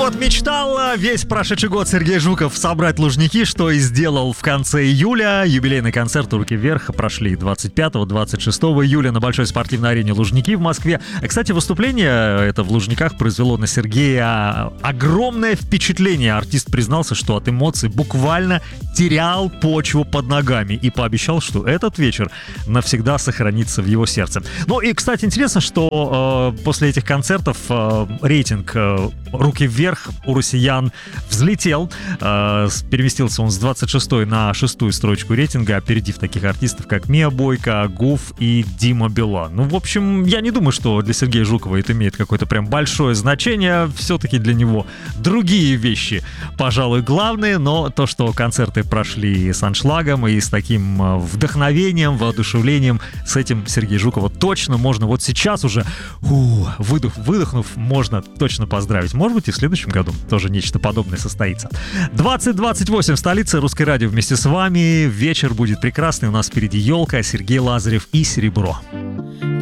Вот мечтал весь прошедший год Сергей Жуков собрать Лужники, что и сделал в конце июля. Юбилейный концерт «Руки вверх» прошли 25-26 июля на Большой спортивной арене Лужники в Москве. Кстати, выступление это в Лужниках произвело на Сергея огромное впечатление. Артист признался, что от эмоций буквально терял почву под ногами и пообещал, что этот вечер навсегда сохранится в его сердце. Ну и, кстати, интересно, что после этих концертов рейтинг «Руки вверх» у россиян взлетел. Переместился он с 26-й на 6-ю строчку рейтинга, опередив таких артистов, как Мия Бойко, Гуф и Дима Билан. Ну, в общем, я не думаю, что для Сергея Жукова это имеет какое-то прям большое значение. Все-таки для него другие вещи, пожалуй, главные. Но то, что концерты прошли с аншлагом и с таким вдохновением, воодушевлением, с этим Сергея Жукова точно можно вот сейчас уже, выдохнув, можно точно поздравить. Может быть, и в следующем году тоже нечто подобное состоится. 20:28 в столице. Русское радио вместе с вами. Вечер будет прекрасный. У нас впереди елка, Сергей Лазарев и Серебро.